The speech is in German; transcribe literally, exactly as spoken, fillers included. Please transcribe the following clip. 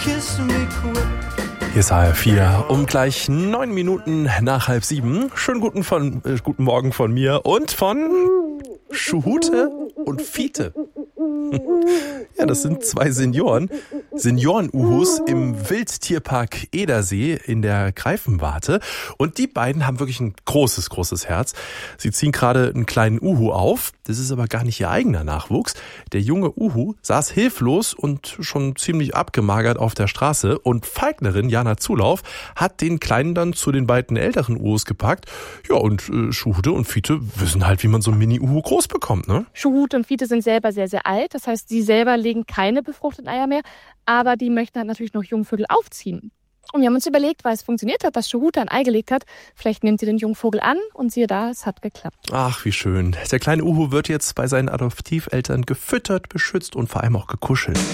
kiss me quick. Hier ist H R vier, um gleich neun Minuten nach halb sieben. Schönen guten, von, äh, guten Morgen von mir und von Schuhute und Fiete. Ja, das sind zwei Senioren, Senioren-Uhus im Wildtierpark Edersee in der Greifenwarte. Und die beiden haben wirklich ein großes, großes Herz. Sie ziehen gerade einen kleinen Uhu auf. Das ist aber gar nicht ihr eigener Nachwuchs. Der junge Uhu saß hilflos und schon ziemlich abgemagert auf der Straße. Und Falknerin Jana Zulauf hat den Kleinen dann zu den beiden älteren Uhus gepackt. Ja, und äh, Schuhute und Fiete wissen halt, wie man so einen Mini-Uhu groß bekommt, ne? Schuhute und Fiete sind selber sehr, sehr alt. Das heißt, sie selber legen keine befruchteten Eier mehr. Aber die möchten halt natürlich noch Jungvögel aufziehen. Und wir haben uns überlegt, weil es funktioniert hat, dass Schuhute ein Ei gelegt hat, vielleicht nimmt sie den Jungvogel an und siehe da, es hat geklappt. Ach, wie schön. Der kleine Uhu wird jetzt bei seinen Adoptiveltern gefüttert, beschützt und vor allem auch gekuschelt.